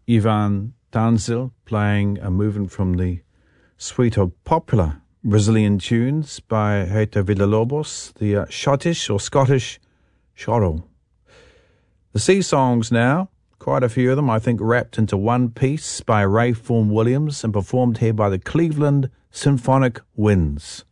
Ivan Danzil playing a movement from the suite of popular Brazilian tunes by Rita Villa-Lobos, the Schottish or Scottish choro. The Sea Songs now, quite a few of them, I think, wrapped into one piece by Ray Vaughan Williams and performed here by the Cleveland Symphonic Winds.